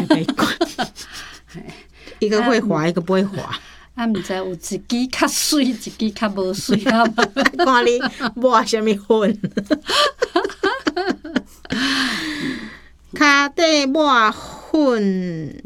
可以管。一个会滑，一个不会滑。 啊，毋知有一支较水，一支较无水啊？ 看你抹什么粉？脚底抹粉，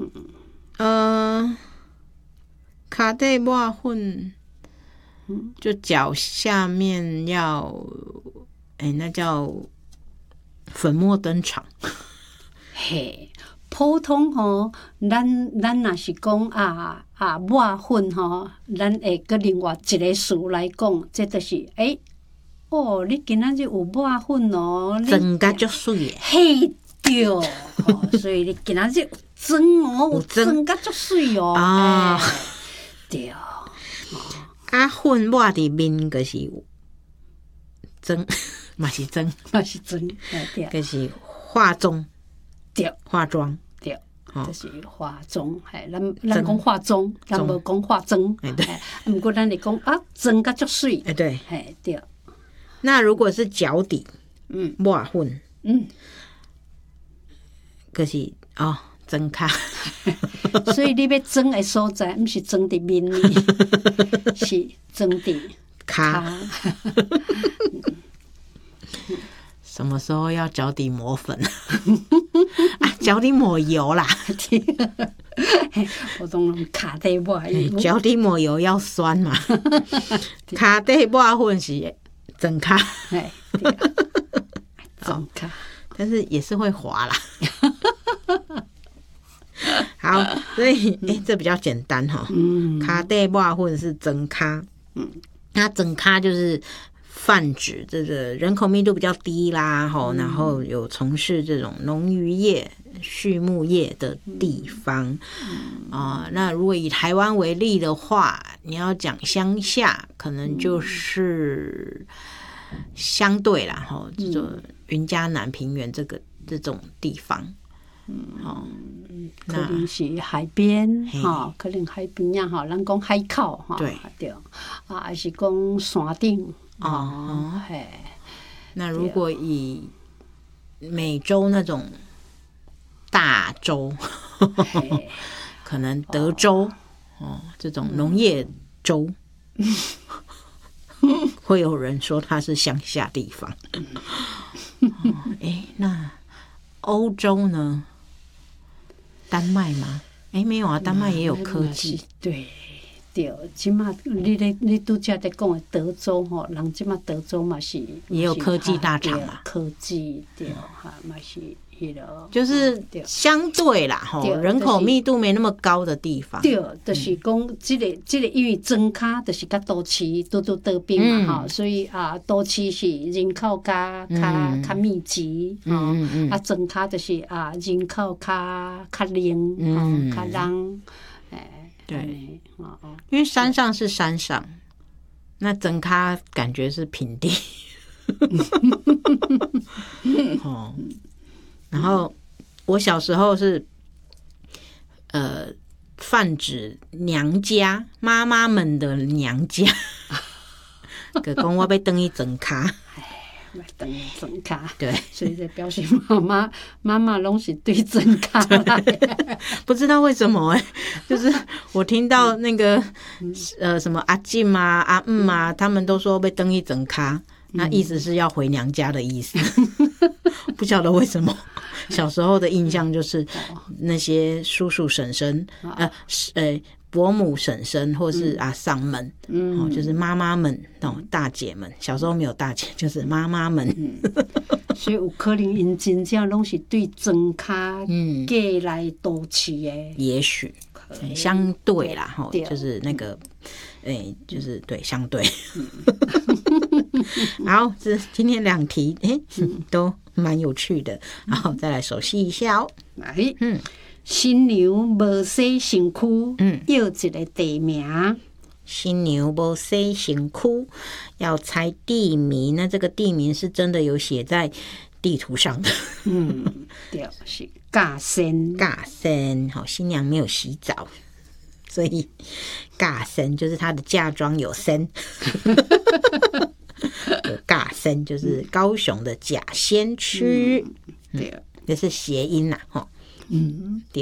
脚底抹粉，就脚下面要，那叫粉墨登场。 嘿，普通吼，咱若是讲抹粉吼，咱会搁另外一个词来讲，这就是你今仔日有抹粉哦， 装甲足水的。 嘿，对，所以你今仔日有装哦，有装甲足水哦。对。 粉抹伫面就是装，嘛是装，就是化妆。 对， 化妆。 对，就是化妆。咱讲化妆，咱无讲化妆。 对。 毋过咱会讲装甲足水。 对。 对。 那如果是脚底，抹粉，就是装脚。 所以你要装的所在，毋是装伫面里，是装伫脚。什么时候要脚底抹粉？脚底抹油啦。 我当然脚底抹油。 脚底抹油要酸嘛，脚底抹粉是装脚。 装脚， 但是也是会滑啦。好，所以这比较简单哈。脚底抹粉是装脚。那装脚就是泛指这个人口密度比较低啦，然后有从事这种农渔业、畜牧业的地方。那如果以台湾为例的话，你要讲乡下，可能就是相对啦，这种云嘉南平原这种地方。 可能是海边，可能海边啊，咱讲海口， 对， 还是讲山顶。 那如果以美洲那种大洲，可能德州这种农业州，会有人说它是乡下地方。那欧洲呢？丹麦吗？没有啊，丹麦也有科技。 对。即马你拄则在讲的德州吼，人即马德州嘛是也有科技大厂嘛， 科技对嘛是迄个， 就是相对啦人口密度没那么高的地方。 对，就是讲这个因为装脚就是甲都市拄得边嘛所以都市是人口较密集装脚就是人口较零较人。 对，因为山上是山上，那装脚感觉是平地。然后我小时候是泛指娘家妈妈们的娘家，就讲我要回去装脚。 等装脚， 对， 所以在表示妈妈拢是对装脚来的。 不知道为什么就是我听到那个什么阿静啊、阿啊，他们都说被登一整卡，那意思是要回娘家的意思。不晓得为什么，小时候的印象就是那些叔叔婶婶伯母婶婶或是阿桑们，就是妈妈们大姐们，小时候没有大姐，就是妈妈们。 所以有可能因真正拢是对装脚过来都市的， 也许相对啦，就是那个，就是对相对。好，这今天2题，都蛮有趣的，然后再来熟悉一下新娘无洗身躯，要一个地名。 新娘无洗身躯，要猜地名。那这个地名是真的有写在地图上的。 对，是嫁仙。 嫁仙，新娘没有洗澡，所以嫁仙就是她的嫁妆有仙。有嫁仙就是高雄的假仙区，这是谐音啦，